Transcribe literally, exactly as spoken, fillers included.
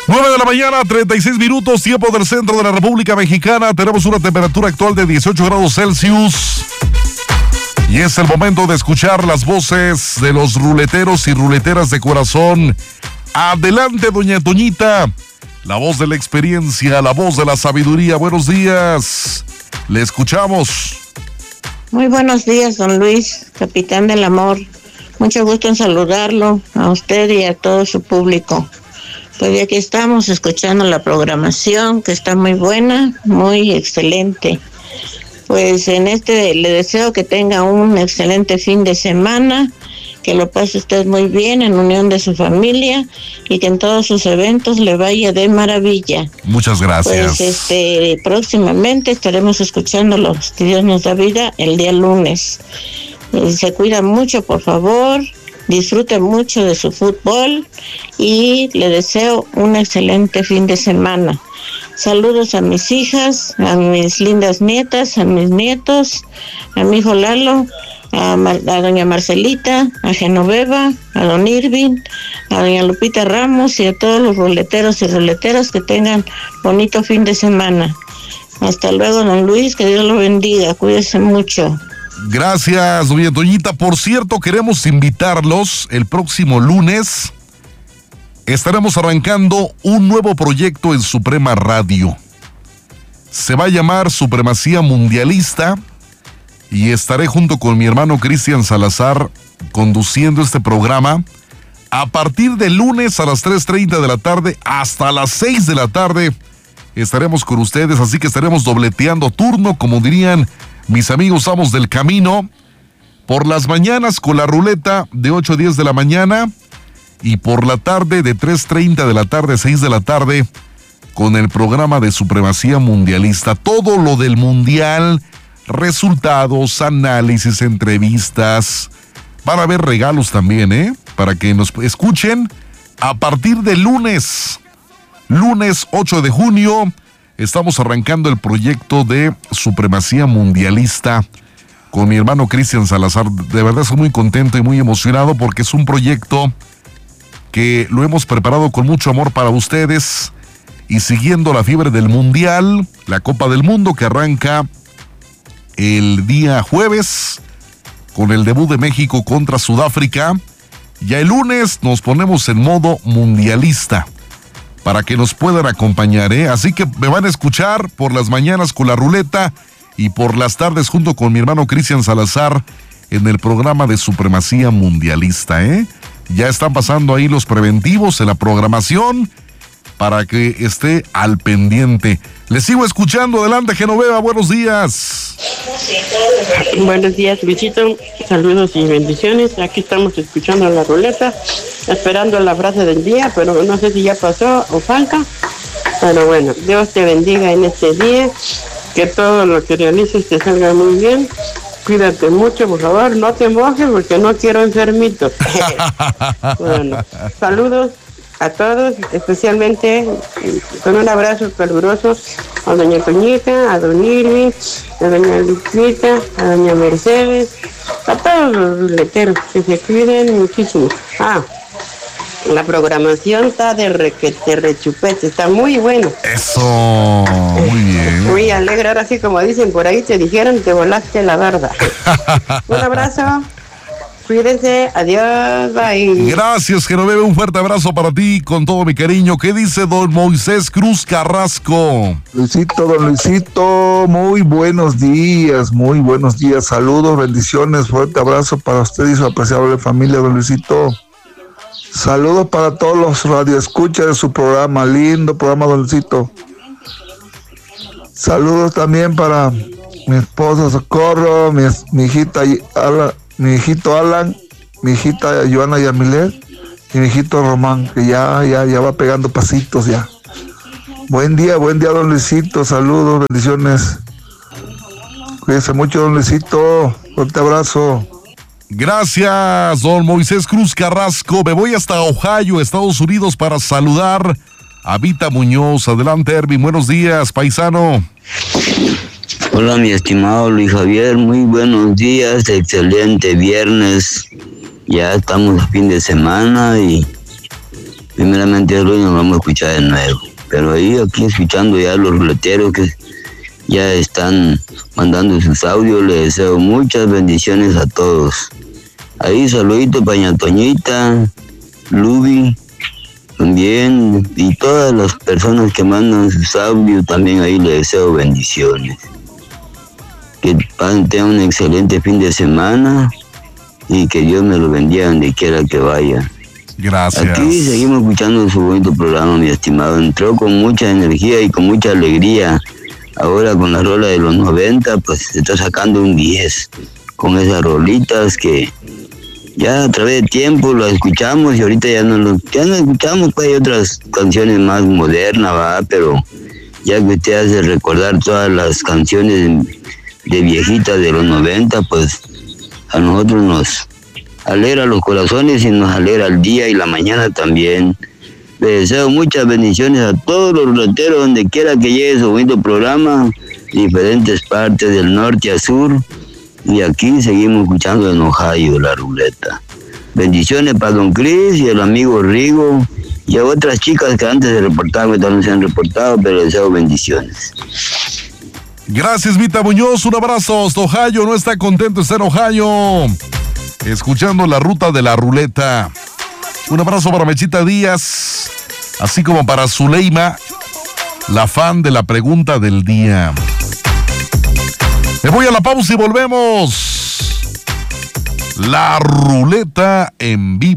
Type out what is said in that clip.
nueve de la mañana, treinta y seis minutos, tiempo del centro de la República Mexicana. Tenemos una temperatura actual de dieciocho grados Celsius. Y es el momento de escuchar las voces de los ruleteros y ruleteras de corazón. Adelante, doña Toñita. La voz de la experiencia, la voz de la sabiduría. Buenos días. Le escuchamos. Muy buenos días, don Luis, capitán del amor. Mucho gusto en saludarlo, a usted y a todo su público. Pues aquí estamos escuchando la programación, que está muy buena, muy excelente. Pues en este le deseo que tenga un excelente fin de semana, que lo pase usted muy bien en unión de su familia y que en todos sus eventos le vaya de maravilla. Muchas gracias. Pues este próximamente estaremos escuchándolo, si Dios nos da vida, el día lunes. Eh, se cuida mucho, por favor, disfrute mucho de su fútbol y le deseo un excelente fin de semana. Saludos a mis hijas, a mis lindas nietas, a mis nietos, a mi hijo Lalo, a, Mar- a doña Marcelita, a Genoveva, a don Irving, a doña Lupita Ramos y a todos los ruleteros y ruleteras que tengan bonito fin de semana. Hasta luego, don Luis, que Dios lo bendiga, cuídese mucho. Gracias, doña Toñita. Por cierto, queremos invitarlos el próximo lunes. Estaremos arrancando un nuevo proyecto en Suprema Radio. Se va a llamar Supremacía Mundialista y estaré junto con mi hermano Cristian Salazar conduciendo este programa a partir del lunes a las tres treinta de la tarde hasta las seis de la tarde. Estaremos con ustedes, así que estaremos dobleteando turno, como dirían mis amigos amos del camino, por las mañanas con la ruleta de ocho a diez de la mañana y por la tarde de tres treinta de la tarde a seis de la tarde con el programa de Supremacía Mundialista. Todo lo del mundial, resultados, análisis, entrevistas. Van a haber regalos también, ¿eh? Para que nos escuchen a partir del lunes. Lunes ocho de junio. Estamos arrancando el proyecto de Supremacía Mundialista con mi hermano Cristian Salazar. De verdad estoy muy contento y muy emocionado porque es un proyecto que lo hemos preparado con mucho amor para ustedes y siguiendo la fiebre del Mundial, la Copa del Mundo que arranca el día jueves con el debut de México contra Sudáfrica. Ya el lunes nos ponemos en modo mundialista para que nos puedan acompañar, ¿eh? Así que me van a escuchar por las mañanas con la ruleta y por las tardes junto con mi hermano Cristian Salazar en el programa de Supremacía Mundialista, ¿eh? Ya están pasando ahí los preventivos en la programación para que esté al pendiente. Les sigo escuchando. Adelante, Genoveva, buenos días. Buenos días, Luisito. Saludos y bendiciones. Aquí estamos escuchando la ruleta, esperando la frase del día, pero no sé si ya pasó o falta. Pero bueno, Dios te bendiga en este día, que todo lo que realices te salga muy bien. Cuídate mucho, por favor, no te mojes porque no quiero enfermitos. Bueno, saludos a todos, especialmente con un abrazo caluroso a doña Toñita, a don Irving, a doña Lupita, a doña Mercedes, a todos los ruleteros, que se cuiden muchísimo. Ah, la programación está de requete rechupete, está muy bueno. Eso, muy bien. Muy alegre, ahora sí como dicen por ahí, te dijeron, te volaste la barda. Un abrazo. Cuídense, adiós, bye. Gracias, Genoveva, un fuerte abrazo para ti con todo mi cariño. ¿Qué dice don Moisés Cruz Carrasco? Luisito, don Luisito, muy buenos días, muy buenos días, saludos, bendiciones, fuerte abrazo para usted y su apreciable familia, don Luisito. Saludos para todos los radioescuchas de su programa, lindo programa, don Luisito. Saludos también para mi esposa Socorro, mi, mi hijita Ala, mi hijito Alan, mi hijita Joana Yamilet y mi hijito Román, que ya, ya, ya va pegando pasitos ya. Buen día, buen día, don Luisito, saludos, bendiciones. Cuídense mucho, don Luisito, fuerte abrazo. Gracias, don Moisés Cruz Carrasco. Me voy hasta Ohio, Estados Unidos, para saludar a Vita Muñoz. Adelante, Erwin, buenos días, paisano. Hola, mi estimado Luis Javier, muy buenos días, excelente viernes, ya estamos a fin de semana y primeramente hoy nos vamos a escuchar de nuevo. Pero ahí aquí escuchando ya los ruleteros que ya están mandando sus audios, les deseo muchas bendiciones a todos. Ahí saludito para Ña Toñita, Lubi, también, y todas las personas que mandan sus audios, también ahí les deseo bendiciones. Que tengan un excelente fin de semana y que Dios me lo bendiga donde quiera que vaya. Gracias. Aquí seguimos escuchando su bonito programa, mi estimado. Entró con mucha energía y con mucha alegría. Ahora con la rola de los noventa, pues se está sacando un diez. Con esas rolitas que ya a través de tiempo las escuchamos y ahorita ya no lo, ya no escuchamos, pues hay otras canciones más modernas, ¿verdad? Pero ya que usted hace recordar todas las canciones de, de viejitas de los noventa, pues a nosotros nos alegra los corazones y nos alegra el día y la mañana también. Les deseo muchas bendiciones a todos los ruleteros donde quiera que llegue su bonito programa, diferentes partes del norte a sur, y aquí seguimos escuchando en Ohio la ruleta. Bendiciones para don Cris y el amigo Rigo y a otras chicas que antes se reportaban, que también se han reportado, pero les deseo bendiciones. Gracias, Vita Muñoz, un abrazo hasta Ohio, no está contento de estar en Ohio, escuchando la ruta de la ruleta. Un abrazo para Mechita Díaz, así como para Zuleima, la fan de la pregunta del día. Me voy a la pausa y volvemos. La ruleta en vivo.